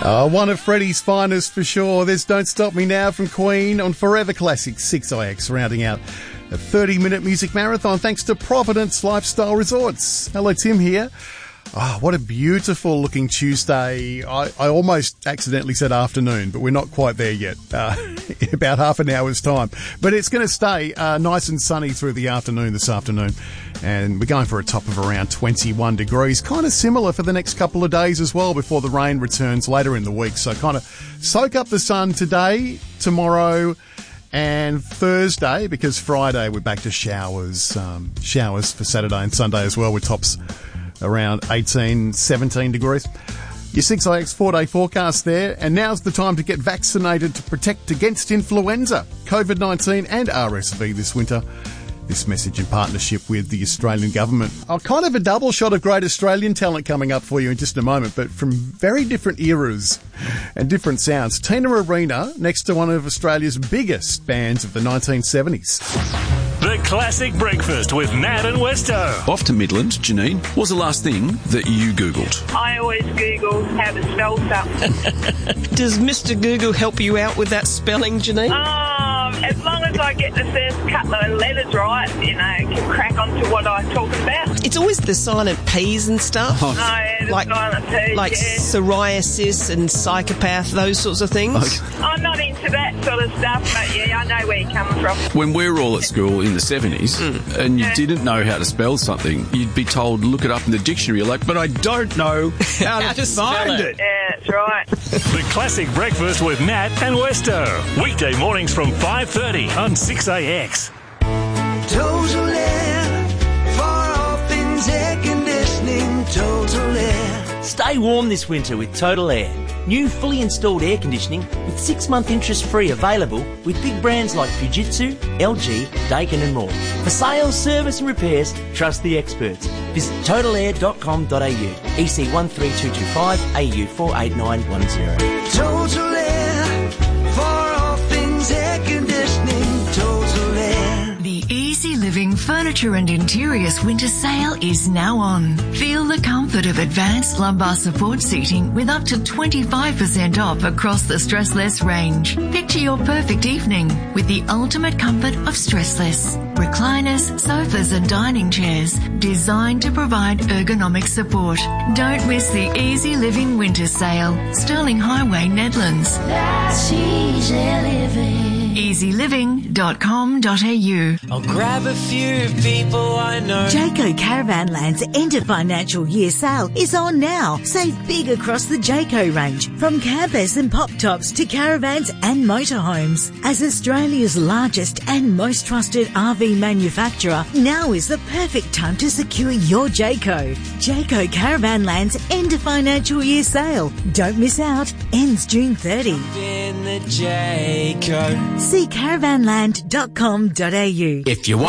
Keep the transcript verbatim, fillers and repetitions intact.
Uh, one of Freddie's finest for sure. There's Don't Stop Me Now from Queen on Forever Classics six I X, rounding out a thirty-minute music marathon thanks to Providence Lifestyle Resorts. Hello, Tim here. Oh, what a beautiful looking Tuesday. I, I almost accidentally said afternoon, but we're not quite there yet. Uh, in about half an hour's time. But it's going to stay uh, nice and sunny through the afternoon this afternoon. And we're going for a top of around twenty-one degrees. Kind of similar for the next couple of days as well before the rain returns later in the week. So kind of soak up the sun today, tomorrow and Thursday, because Friday we're back to showers. Um, showers for Saturday and Sunday as well with tops around eighteen, seventeen degrees. Your six I X four-day forecast there. And now's the time to get vaccinated to protect against influenza, COVID nineteen and R S V this winter. This message in partnership with the Australian government. Oh, kind of a double shot of great Australian talent coming up for you in just a moment, but from very different eras and different sounds. Tina Arena next to one of Australia's biggest bands of the nineteen seventies. The Classic Breakfast with Nat and Westo. Off to Midland, Janine. What was the last thing that you Googled? I always Google how to spell stuff. Does Mister Google help you out with that spelling, Janine? Um, as long as I get the first couple of letters right, you know, can crack on to what I'm talking about. It's always the silent P's and stuff. Oh, yeah, the like, silent P's, Like yeah. psoriasis and psychopath, those sorts of things. Okay. I'm not into that sort of stuff, but yeah, I know where you're coming from. When we were all at school in the seventies Mm. and you Yeah. didn't know how to spell something, you'd be told, look it up in the dictionary. You're like, but I don't know how to, How to spell find it. it. Yeah, that's right. The Classic Breakfast with Nat and Westo. Weekday mornings from five thirty on six A X. Total Air, for all things air conditioning, Total Air. Stay warm this winter with Total Air. New fully installed air conditioning with six-month interest-free available with big brands like Fujitsu, L G, Daikin and more. For sales, service and repairs, trust the experts. Visit total air dot com dot a u. E C one three two two five, A U four eight nine one zero. Total Air, for all things air conditioning, Total Air. The Easy Living Furniture and Interiors winter sale is now on. Feel the comfort of advanced lumbar support seating with up to twenty-five percent off across the Stressless range. Picture your perfect evening with the ultimate comfort of Stressless. Recliners, sofas and dining chairs designed to provide ergonomic support. Don't miss the Easy Living winter sale. Sterling Highway, Nedlands. That's easy living. easy living dot com dot a u. I'll grab a few people I know. Jayco Caravanland's end of financial year sale is on now. Save big across the Jayco range, from campers and pop tops to caravans and motorhomes. As Australia's largest and most trusted R V manufacturer, now is the perfect time to secure your Jayco. Jayco Caravanland's end of financial year sale. Don't miss out. Ends June thirtieth. In the Jayco. See caravanland dot com dot a u. If you want